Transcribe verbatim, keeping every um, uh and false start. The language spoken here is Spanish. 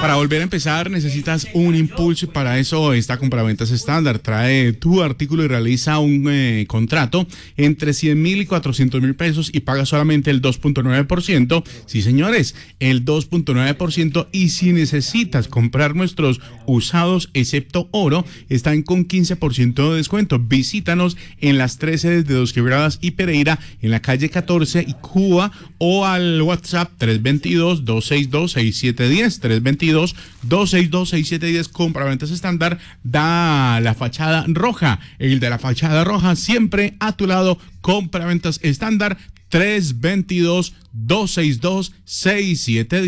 Para volver a empezar necesitas un impulso y para eso está Compraventas Estándar. Trae tu artículo y realiza un eh, contrato entre cien mil y cuatrocientos mil pesos y paga solamente el dos punto nueve por ciento. Sí, señores, el dos punto nueve por ciento. Y si necesitas comprar nuestros usados, excepto oro, están con quince por ciento de descuento. Visítanos en las tres sedes de Dos Quebradas y Pereira, en la calle catorce y Cuba, o al WhatsApp tres dos dos, dos seis dos, seis siete uno cero, tres dos dos, dos seis dos, seis siete uno cero. Compraventas Estándar da la fachada roja, el de la fachada roja siempre a tu lado. Compraventas Estándar, tres dos dos, dos seis dos, seis siete uno cero.